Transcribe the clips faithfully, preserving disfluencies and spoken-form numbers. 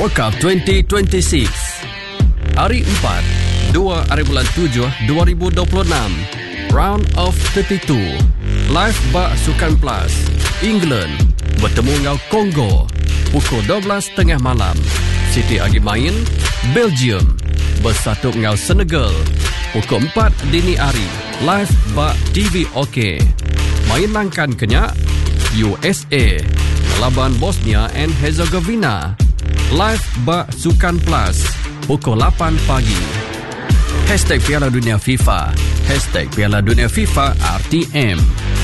World Cup dua ribu dua puluh enam. Hari empat, dua hari bulan tujuh, dua ribu dua puluh enam. Round of tiga puluh dua. Live bak Sukan Plus. England bertemu dengan Kongo pukul dua belas tiga puluh malam. Siti agi main Belgium bersatu dengan Senegal pukul empat dini hari. Live bak T V OK. Main langkan kenyak U S A lawan Bosnia and Herzegovina. Live bak Sukan Plus pukul lapan pagi. Hashtag Piala Dunia FIFA. Hashtag Piala Dunia FIFA R T M.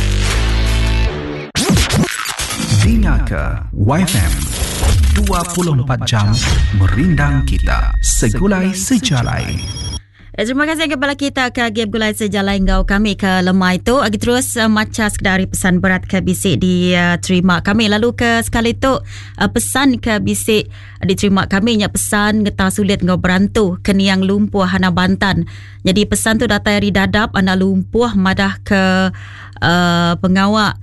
Dengarkan Y F M dua puluh empat jam merindang kita segulai sejalai. Terima kasih kepada kita ke Gap Gulai Sejalai Engkau kami ke lemah itu. Agi terus uh, macas dari pesan berat ke bisik di uh, terima kami. Lalu ke sekali itu uh, pesan ke bisik uh, diterima kami. Nya pesan ngeta sulit ngau berantu keniang lumpuh hana Bantan. Jadi pesan tu datang dari dadap anak lumpuh madah ke uh, pengawak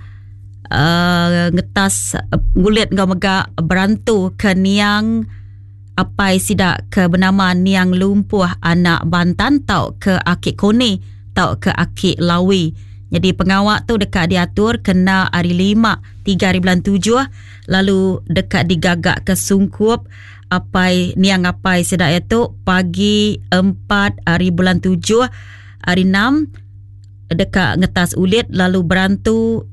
uh, ngetas uh, ngulit ngau megak berantu keniang apa sidak ke bernama Niang Lumpuh anak Bantan tau ke Akik Kone tau ke Akik Lawi. Jadi pengawak tu dekat diatur kena hari lima tiga hari bulan tujuh, lalu dekat digagak ke sungkup apai Niang apai sidak itu pagi empat hari bulan tujuh, hari enam dekat ngetas ulit, lalu berantu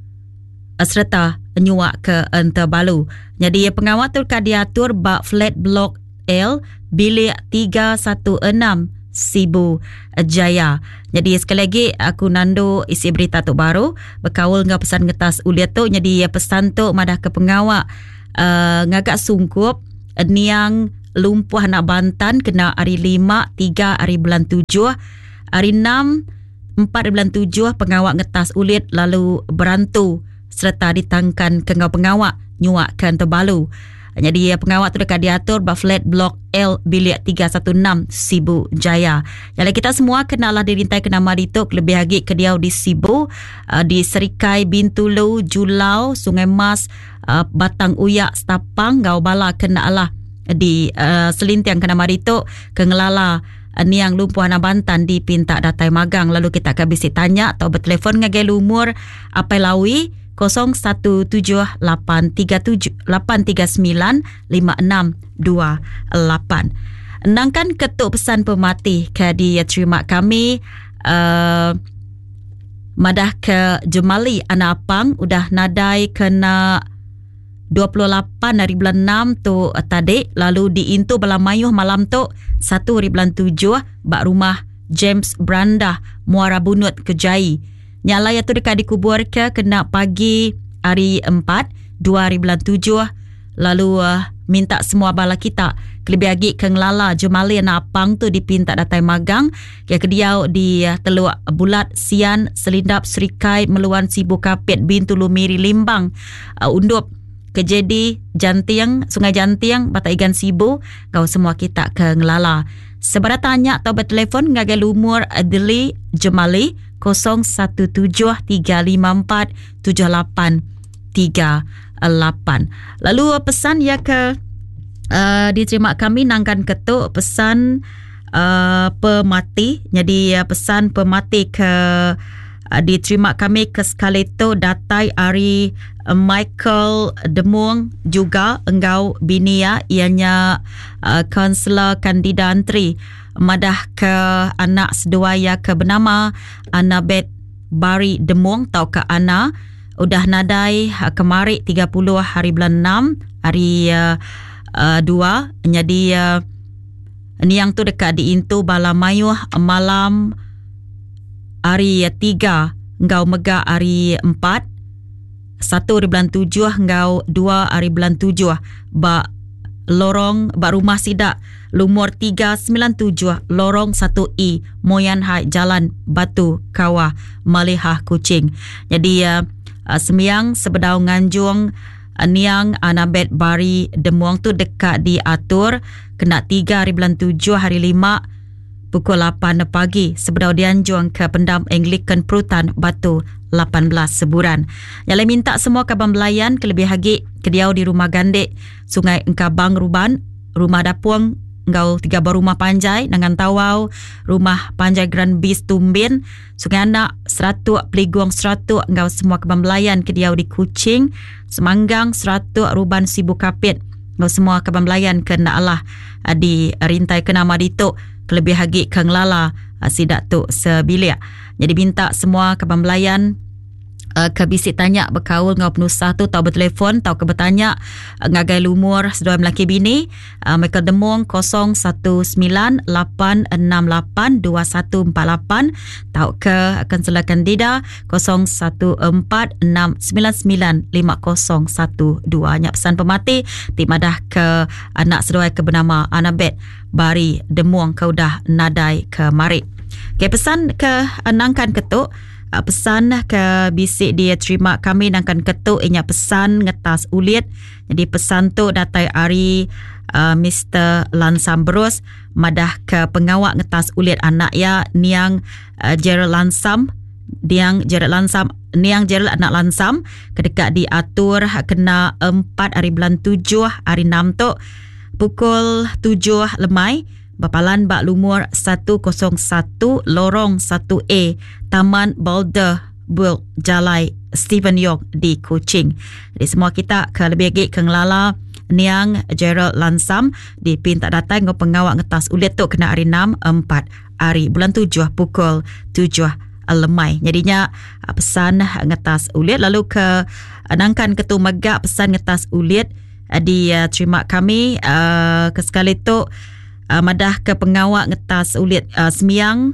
serta nyuak ke Enterbalu. Jadi pengawal tu kan diatur bak flat block L bilik tiga satu enam Sibu Jaya. Jadi sekali lagi aku nando isi berita tu baru berkawal dengan pesan ngetas uliat tu. Jadi pesan tu madah ke pengawal uh, ngagak sungkup Niang Lumpuh anak Bantan kena hari lima tiga hari bulan tujuh, hari enam empat bulan tujuh pengawal ngetas ulit lalu berantu serta ditangkan ke ngau pengawak nyuak ke Enterbalu. Jadi pengawak tu dekat diatur bak flat block L bilik tiga satu enam Sibu Jaya. Jadi kita semua kenalah dirintai ke nama dituk lebih lagi ke dia di Sibu, uh, di Serikai, Bintulu, Julau, Sungai Mas, uh, Batang Uyak, Setapang, Gau Bala kenalah di uh, Selintiang ke nama dituk ke ngelala Niang Lumpuh anak Bantan di Pintak Datai Magang. Lalu kita akan bisik tanya atau bertelefon ngagel umur apa lawi kosong satu tujuh lapan tiga tujuh lapan tiga sembilan lima enam dua lapan. Nangkan ketuk pesan pemati ke dia terima kami uh, madah ke Jemali anak apang udah nadai kena dua puluh lapan hari bulan enam tu uh, tadi, lalu di Intu Balamayuh malam tu satu hari bulan tujuh bak rumah James Branda Muara Bunut Kejai. Nyala yang tu dekat dikubur ke kena pagi hari empat dua hari bulan tujuh, lalu uh, minta semua bala kita kelebih lagi ke ngelala Jemali anak apang tu di Pintak Datai Magang ke kediau di uh, Teluk Bulat Sian Selindap Serikai Meluan Sibu Kapit Bintulu Miri Limbang uh, undup Kejedi Jantiang Sungai Jantiang Batak Igan Sibu kau semua kita ke ngelala. Sebarang tanya atau bertelefon ngagal umur Adli Jemali kosong satu tujuh tiga lima empat tujuh lapan tiga lapan. Lalu pesan ya ke uh, diterima kami nangkan ketuk pesan uh, pemati. Jadi uh, pesan pemati ke uh, diterima kami ke sekali itu datai Ari uh, Michael Demung juga engkau binia ianya uh, kaunselor kandida antri madah ke anak sedua ya ke bernama Annabeth Bari Demung tau ke Ana udah nadai uh, kemari tiga puluh hari bulan enam hari uh, uh, dua. Jadi uh, ni yang tu dekat di Intu Balamayuh malam hari tiga engkau megak hari empat satu hari bulan tujuh engkau dua hari bulan tujuh bak lorong bak rumah sidak lumur tiga sembilan tujuh lorong satu I Moyan Hai Jalan Batu Kawah Malihah Kuching. Jadi uh, uh, semiang sebedau nganjung uh, Niang Annabeth Bari Demung tu dekat diatur kena tiga hari bulan tujuh hari lima pukul lapan pagi sebedau dianjung ke Pendam Anglican Perutan Batu lapan belas seburan. Yang minta semua kaban belayan kelebih lagi kediau di rumah gandek Sungai Engkabang Ruban rumah Dapuang ngau tiga buah rumah Panjai Nangan Tawau, rumah Panjai Grand Bis Tumbin, Sungai Anak, Seratuk, Peliguang Seratuk ngau semua Kebun Belayan Kediau di Kuching, Semanggang Seratuk, Ruban Sibu Kapit ngau semua Kebun Belayan ke Naalah di Rintai Kenama Ditok, kelebih hagi Kang Lala Sidak Tok Sebilik. Jadi minta semua Kebun Belayan Uh, ke bisik tanya berkaul ngau penusah tu, tau bertelefon, tau ke bertanya uh, ngagai lumur sedua melaki bini, uh, mereka demung kosong satu sembilan lapan enam lapan dua satu empat lapan, tau ke Kansela Kandida kosong satu empat enam sembilan sembilan lima kosong satu dua. Nya pesan pemati timadah ke anak sedua ke bernama Anabet Bari Demung kaudah nadai ke mari. Okay, pesan ke Nangkan Ketuk, pesan ke bisik dia terima kami Nangkan Ketuk inya pesan ngetas ulit. Jadi pesan tu datai ari uh, Mister Lansam Berus madah ke pengawak ngetas ulit anak ya Niang uh, Gerald Lansam, Niang Gerald Lansam, Niang Gerald anak Lansam kedekat diatur kena empat hari bulan tujuh hari enam tu pukul tujuh lemai Bapalan Bak Lumur seratus satu Lorong satu A Taman Boulder Build Jalai Stephen Yong di Kuching. Jadi semua kita ke lebih lagi ke Ngelala Niang Gerald Lansam dipinta datang ke pengawak ngetas ulit tu kena hari enam empat hari bulan tujuh pukul tujuh lemai. Jadinya pesan ngetas ulit. Lalu ke Nangkan Ketua Megak pesan ngetas ulit di uh, terima kami uh, ke sekali tu Uh, madah ke pengawak ngetas ulit uh, Semiang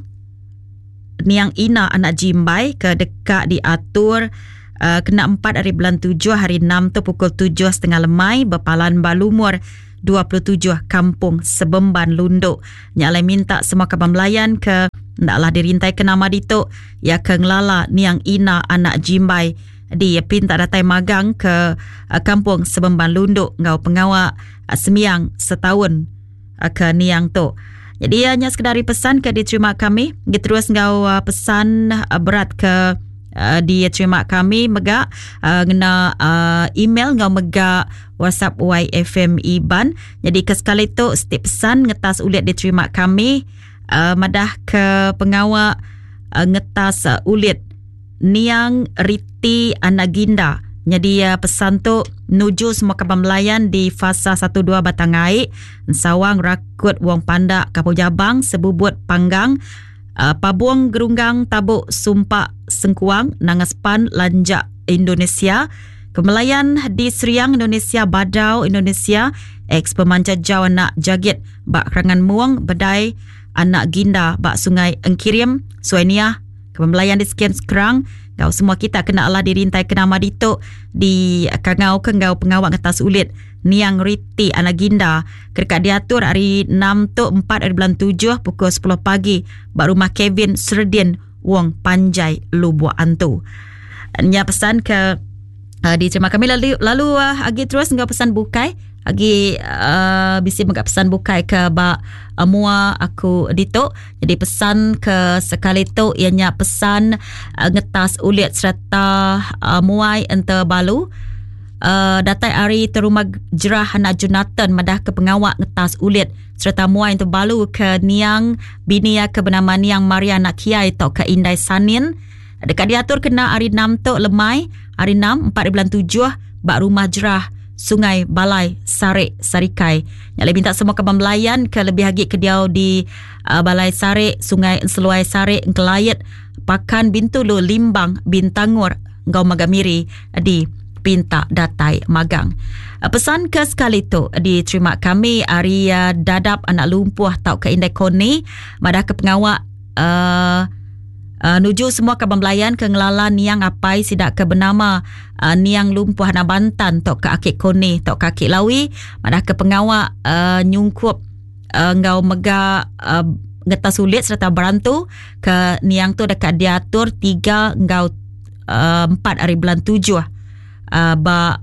Niang Ina anak Jimbai ke dekat diatur uh, kena empat hari bulan tujuh hari enam tu pukul tujuh setengah lemai Bepalan Balumur dua puluh tujuh Kampung Sebemban Lunduk. Nyalai minta semua Kebun Belayan ke ndaklah dirintai ke nama ditok ya ke Ngelala Niang Ina anak Jimbai di pinta datai magang ke uh, Kampung Sebemban Lunduk ngau pengawak uh, Semiang setahun ke Niang tu. Jadi hanya sekadari pesan ke diterima kami. Kita terus ngau uh, pesan uh, berat ke uh, diterima kami megak uh, ngena uh, email ngau megak WhatsApp Y F M Iban. Jadi ke sekali tu setiap pesan ngetas ulit diterima kami uh, madah ke pengawak uh, ngetas uh, ulit Niang Riti Anaginda. Jadi uh, pesan tu nuju semua Kebun Belayan di fasa satu dua Batangai, Sawang, Rakut, Wong Pandak, Kapau Jabang, Sebubut, Panggang, uh, Pabuang, Gerunggang, Tabuk, Sumpak, Sengkuang, Nangaspan, Lanjak, Indonesia, Kemelayan di Seriang, Indonesia, Badau, Indonesia, Ex Pemanca Jau anak Jagit, Bak Kerangan Muang, Bedai, anak Ginda, Bak Sungai Engkirim, Sueniah, Kebun Belayan di Sekian Sekerang. Kau semua kita kena Allah dirintai kena Madito di Kangau Kenggau pengawak ngetas ulit Niang Riti Anaginda kedekat diatur hari enam tu empat hari bulan tujuh pukul sepuluh pagi bak rumah Kevin Serdin Wong Panjai Lubuak Antu. Nya pesan ke uh, di terima kami lalu lalu uh, agi terus ngau pesan bukai agi uh, bisi megak pesan bukai ke bak uh, mua aku dito. Jadi pesan ke sekali tu ianya pesan uh, ngetas ulit serta uh, muai ente balu uh, datai hari terumah jerah anak Jonathan madah ke pengawak ngetas ulit serta muai ente balu ke Niang binia ke bernama Niang Maria anak Kiai tok ke Indai Sanin dekat diatur kena hari enam tu lemai hari enam empat bulan tujuh bak rumah jerah Sungai Balai Sarik Sarikai. Yang lebih minta semua Kebun Belayan ke lebih hagi kediau di uh, Balai Sarik, Sungai Seluai Sarik, Kelayet, Pakan Bintulu, Limbang, Bintangur, Ngau Magamiri di Pinta Datai Magang. Uh, pesan ke sekali tu diterima kami hari uh, dadap anak lumpuh tau ke Indai Koni madah ke pengawak uh, Uh, nuju semua Kebun Belayan ke Ngelala Niang Apai sidak ke bernama uh, Niang Lumpuh na Bantan tok ke Akik Koni tok ke Akik Lawi madah ke pengawak uh, nyungkup uh, ngau mega uh, ngetas sulit serta berantu ke Niang tu dekat diatur tiga ngau uh, empat hari bulan tujuh uh, ba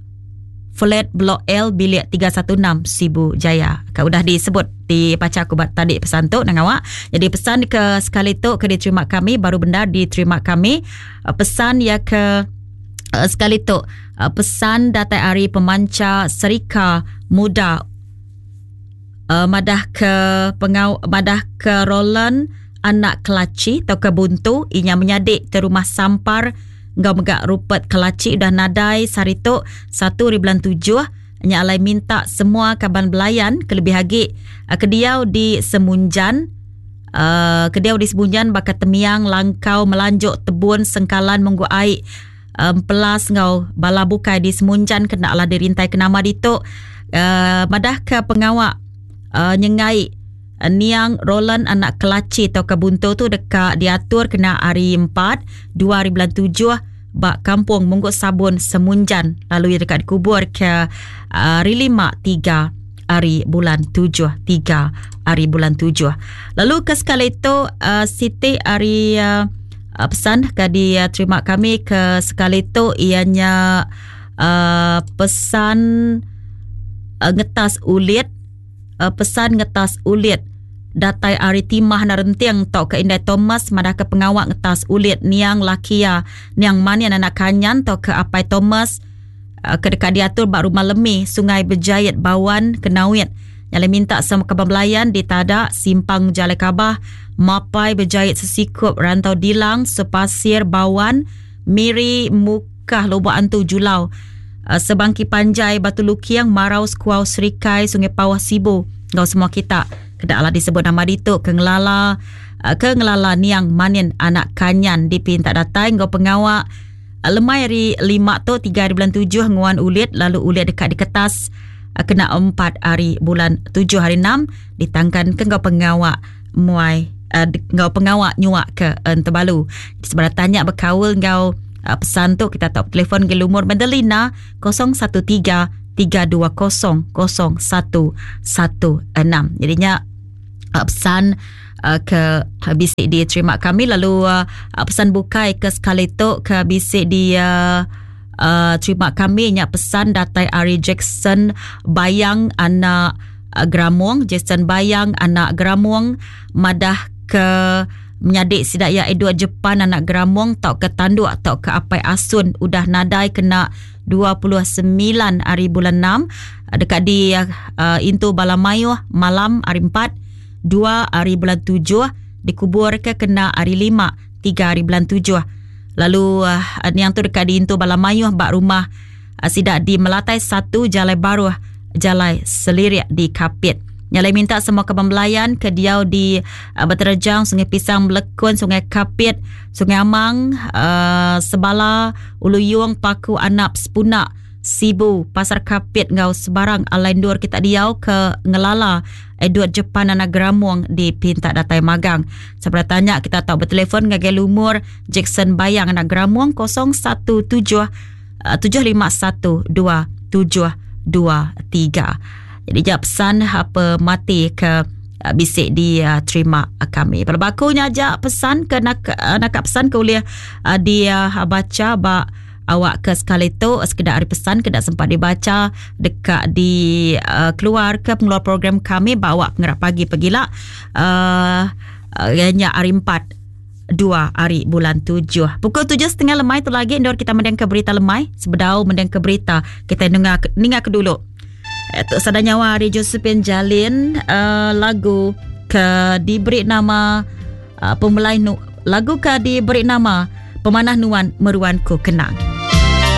Flat Blok L bilik tiga satu enam Sibu Jaya. Kau dah disebut di pacar aku tadi pesan tu nang awak. Jadi pesan ke sekali tu ke diterima kami baru benar diterima kami uh, pesan ya ke uh, sekali tu uh, pesan datai hari pemanca Serika Muda uh, madah ke pengaw madah ke Roland anak Kelaci atau ke Buntu inya menyadik ke rumah Sampar ngau megak Rupert Kelaci udah nadai sarito satu ribuan tujuh nya alai minta semua kaban belayan kelebih hagi uh, kediau di Semunjan uh, kediau di Semunjan bakat temiang langkau melanjuk tebun sengkalan menggu air um, pelas ngau bala bukai di Semunjan kena ala dirintai kenama dito uh, madah ke pengawak uh, nyengai uh, Niang Roland anak Kelaci atau Kabunto tu dekat diatur kena hari empat dua ribu tujuh bak kampung Munggut Sabun Semunjan lalu ia dekat kubur ke uh, hari lima tiga hari bulan tujuh tiga hari bulan tujuh lalu ke sekali itu uh, Siti hari uh, uh, pesan ke dia uh, terima kami ke sekali itu ianya uh, pesan uh, ngetas ulit uh, pesan ngetas ulit datai ari timah narentiang tok ke Indai Thomas madah ke pengawak ngetas ulit niang lakia niang manian anak kanyan tok ke Apai Thomas uh, ke dekat diatur bak rumah lemi Sungai Berjayat Bawan Kenawit yang minta sama kebelayan di Tadak Simpang Jalai Kabah Mapai Berjayat Sesikup Rantau Dilang Sepasir Bawan Miri Mukah Lobak Antu Julau uh, Sebangki Panjai Batu Lukiang Marau Skuau Serikai Sungai Pawah Sibu ngau semua kita kedaklah disebut nama dito kengelala uh, kengelala niang manin anak kanyan dipinta datai ngau pengawak uh, lemai hari lima tu tiga hari bulan tujuh nguan ulit lalu ulit dekat di kertas uh, kena empat hari bulan tujuh hari enam ditangkan ke ngau pengawak muai uh, ngau pengawak nyuak ke uh, Tebalu sebenarnya tanya berkawal ngau uh, pesan tu kita tak telefon ke lumur Madalina kosong satu tiga tiga dua kosong kosong satu satu enam jadinya uh, pesan uh, ke bisik di terima kami lalu uh, pesan bukai ke sekali tu ke bisik di uh, uh, terima kami nya pesan datai Ari Jackson Bayang anak uh, Gramuang Jackson Bayang anak Gramuang madah ke menyadik sidaya Edward Jepang anak Gramuang tok ke tanduk tok ke Apai Asun udah nadai kena dua puluh sembilan hari bulan enam dekat di uh, Intu Balamayuh malam hari empat dua hari bulan tujuh dikubur ke kena hari lima tiga hari bulan tujuh lalu uh, yang tu dekat di Intu Balamayuh bak rumah uh, sidak di Melatai satu Jalai Baru Jalai Selirik di Kapit Nyalai minta semua kebembelayan ke diau di uh, Berterjang, Sungai Pisang, Melekun, Sungai Kapit, Sungai Amang, uh, Sebala, Ulu Yuang, Paku, Anap, Sepunak, Sibu, Pasar Kapit, ngau sebarang alain dur kita diau ke Ngelala, Edward Jepang anak Gramuang di Pinta Datai Magang. Sebab tanya kita tahu bertelefon ngagel umur Jackson Bayang anak Gramuang kosong satu tujuh tujuh lima satu dua tujuh dua tiga. Jadi jap pesan apa mati ke uh, bisik di uh, terima uh, kami. Perbakunya ajak pesan ke nak uh, nak pesan ke boleh uh, dia uh, baca bak awak ke sekali tu sekedar hari pesan kedak sempat dibaca dekat di uh, keluar ke pengeluar program kami bawa pengerap pagi pergilah uh, uh, hari empat dua hari bulan tujuh pukul tujuh setengah lemai tu lagi indor kita mendeng ke berita lemai sebedau mendeng ke berita kita dengar dengar ke dulu. Tok Sada Nyawa Ari Josephine Jalin uh, lagu ke diberi nama uh, pemulai nu, lagu ke diberi nama Pemanah Nuan Meruanku Kenang.